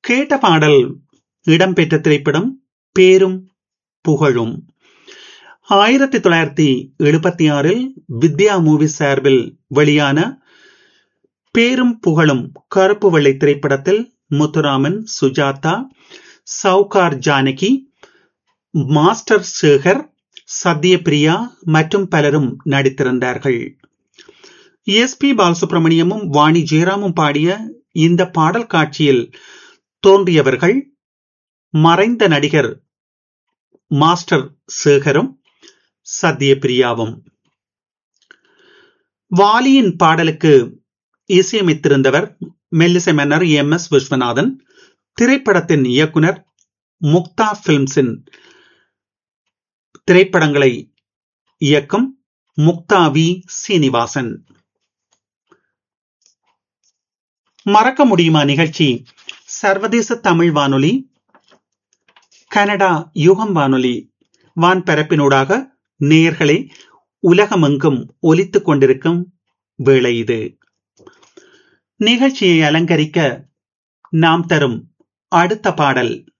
கேட்ட பாடல் இடம்பெற்ற திரைப்படம் பேரும் புகழும். 1976 வித்யா மூவி சார்பில் வெளியான பேரும் புகழும் கருப்பு வெள்ளை திரைப்படத்தில் முத்துராமன், சுஜாதா, சவுகார் ஜானகி, மாஸ்டர் சேகர், சத்யபிரியா மற்றும் பலரும் நடித்திருந்தார்கள். எஸ்.பி. பாலசுப்ரமணியமும் வாணி ஜெயராமும் பாடிய இந்த பாடல் காட்சியில் தோன்றியவர்கள் மறைந்த நடிகர் மாஸ்டர் சேகரும் சத்யபிரியாவும். வாலியின் பாடலுக்கு இசையமைத்திருந்தவர் மெல்லிசை மன்னர் எம்.எஸ். விஸ்வநாதன். திரைப்படத்தின் இயக்குனர் முக்தா பிலிம்ஸின் திரைப்படங்களை இயக்கும் முக்தா வி. சீனிவாசன். மறக்க முடியுமா நிகழ்ச்சி சர்வதேச தமிழ் வானொலி, கனடா யுகம் வானொலி வான்பரப்பினூடாக நேயர்களை உலகமெங்கும் ஒலித்துக் கொண்டிருக்கும் வேளை இது. நிகழ்ச்சியை அலங்கரிக்க நாம் தரும் அடுத்த பாடல்